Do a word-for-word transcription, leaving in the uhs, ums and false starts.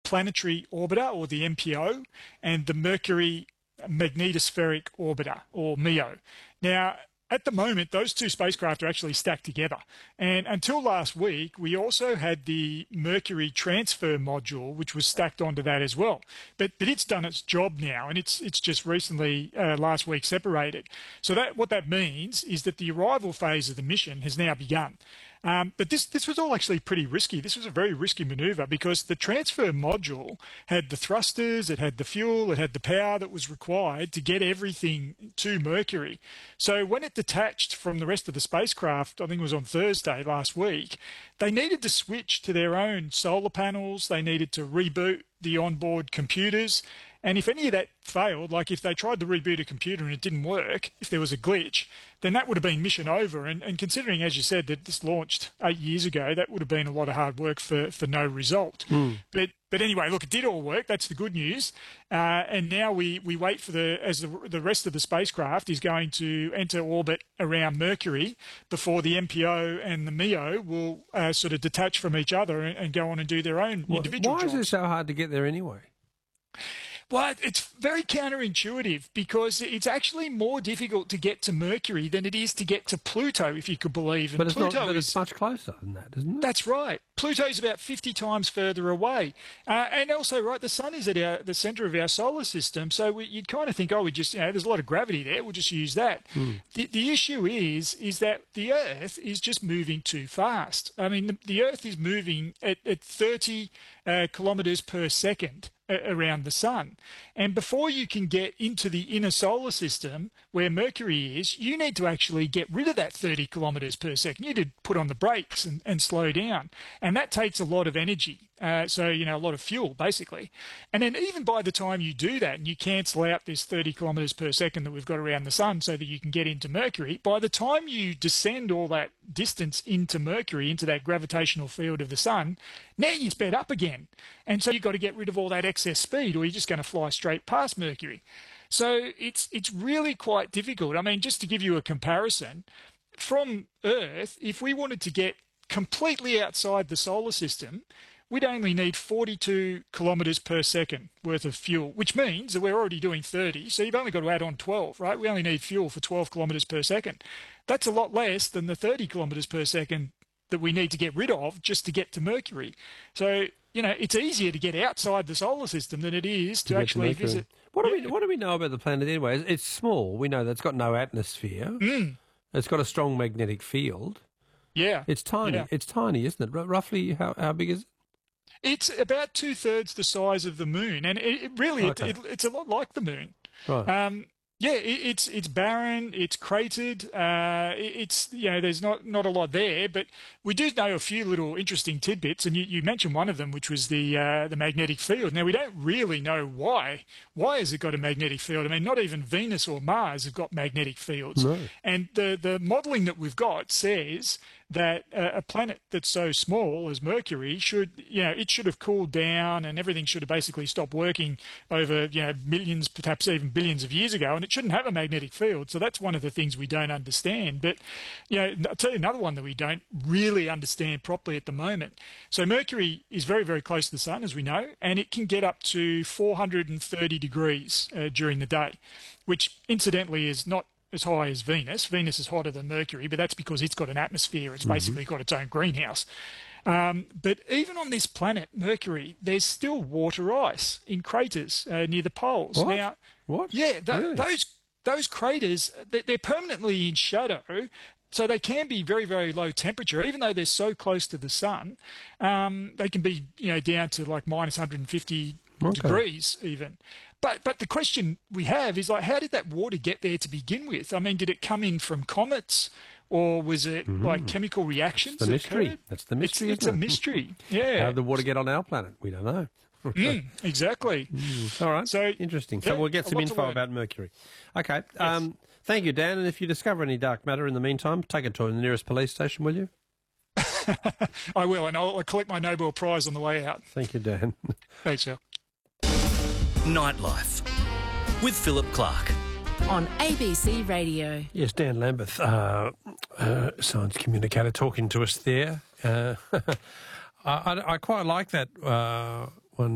Planetary Orbiter, or the M P O, and the Mercury Magnetospheric Orbiter, or M E O. Now, at the moment, those two spacecraft are actually stacked together. And until last week, we also had the Mercury Transfer Module, which was stacked onto that as well. But, but it's done its job now, and it's it's just recently, uh, last week, separated. So that what that means is that the arrival phase of the mission has now begun. Um, but this, this was all actually pretty risky. This was a very risky manoeuvre because the transfer module had the thrusters, it had the fuel, it had the power that was required to get everything to Mercury. So when it detached from the rest of the spacecraft, I think it was on Thursday last week, they needed to switch to their own solar panels, they needed to reboot the onboard computers. And if any of that failed, like if they tried to reboot a computer and it didn't work, if there was a glitch, then that would have been mission over. And, and considering, as you said, that this launched eight years ago, that would have been a lot of hard work for, for no result. Mm. But but anyway, look, it did all work. That's the good news. Uh, and now we, we wait for the, as the, the rest of the spacecraft is going to enter orbit around Mercury before the M P O and the M E O will uh, sort of detach from each other and, and go on and do their own well, individual why jobs. Why is it so hard to get there anyway? Well, it's very counterintuitive because it's actually more difficult to get to Mercury than it is to get to Pluto, if you could believe. And but it's, Pluto not, but is, it's much closer than that, isn't it? That's right. Pluto's about fifty times further away. Uh, and also, right, the sun is at our, the centre of our solar system, so we, you'd kind of think, oh, we just, you know, there's a lot of gravity there, we'll just use that. Mm. The, the issue is, is that the Earth is just moving too fast. I mean, the, the Earth is moving at, at thirty uh, kilometres per second around the sun. And before you can get into the inner solar system where Mercury is, you need to actually get rid of that thirty kilometres per second. You need to put on the brakes and, and slow down. And that takes a lot of energy. Uh, so, you know, a lot of fuel, basically. And then even by the time you do that and you cancel out this thirty kilometres per second that we've got around the sun so that you can get into Mercury, by the time you descend all that distance into Mercury, into that gravitational field of the sun, now you're sped up again. And so you've got to get rid of all that excess speed or you're just going to fly straight past Mercury. So it's it's really quite difficult. I mean, just to give you a comparison, from Earth, if we wanted to get completely outside the solar system, we'd only need forty-two kilometres per second worth of fuel, which means that we're already doing thirty, so you've only got to add on twelve, right? We only need fuel for twelve kilometres per second. That's a lot less than the thirty kilometres per second that we need to get rid of just to get to Mercury. So, you know, it's easier to get outside the solar system than it is to, to actually to visit. What do, we, what do we know about the planet anyway? It's small. We know that it's got no atmosphere. Mm. It's got a strong magnetic field. Yeah. It's tiny. Yeah. It's tiny, isn't it? R- roughly, how, how big is it? It's about two-thirds the size of the moon, and it, it really, okay. it, it, it's a lot like the moon. Right. Um, yeah, it, it's it's barren, it's cratered, uh, it, it's, you know, there's not, not a lot there, but we do know a few little interesting tidbits, and you, you mentioned one of them, which was the uh, the magnetic field. Now, we don't really know why. Why has it got a magnetic field? I mean, not even Venus or Mars have got magnetic fields. No. And the, the modelling that we've got says that uh, a planet that's so small as Mercury should, you know, it should have cooled down and everything should have basically stopped working over, you know, millions, perhaps even billions of years ago, and it shouldn't have a magnetic field. So that's one of the things we don't understand. But, you know, I'll tell you another one that we don't really understand properly at the moment. So Mercury is very, very close to the sun, as we know, and it can get up to four hundred thirty degrees uh, during the day, which incidentally is not as high as Venus. Venus is hotter than Mercury, but that's because it's got an atmosphere. It's basically mm-hmm. got its own greenhouse. Um, but even on this planet, Mercury, there's still water ice in craters uh, near the poles. What? Now, what? Yeah, th- really? those those craters, they're permanently in shadow, so they can be very, very low temperature, even though they're so close to the sun. Um, they can be, you know, down to like minus one hundred fifty okay. degrees even. But but the question we have is, like, how did that water get there to begin with? I mean, did it come in from comets, or was it mm-hmm. like chemical reactions? That's the mystery. Occurred? That's the mystery. It's, it's isn't a it? mystery. Yeah. How did the water get on our planet? We don't know. mm, exactly. Mm. All right. So interesting. So yeah, we'll get some info about Mercury. Okay. Yes. Um, thank you, Dan. And if you discover any dark matter in the meantime, take it to the nearest police station, will you? I will, and I'll collect my Nobel Prize on the way out. Thank you, Dan. Thanks, Al. Nightlife with Philip Clark on A B C Radio. Yes, Dan Lambeth, uh, uh, science communicator, talking to us there. Uh, I, I quite like that uh,